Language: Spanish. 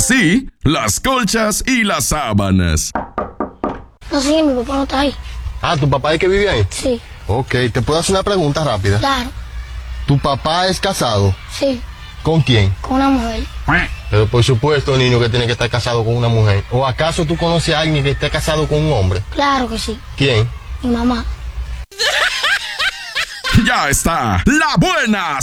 Así, las colchas y las sábanas. No sé, mi papá no está ahí. Ah, ¿tu papá es que vive ahí? Sí, Ok, ¿te puedo hacer una pregunta rápida? claro, ¿Tu papá es casado? sí, ¿Con quién? con una mujer. Pero por supuesto, niño, que tiene que estar casado con una mujer. ¿O acaso tú conoces a alguien que esté casado con un hombre? Claro que sí, ¿Quién? mi mamá. Ya está, la buena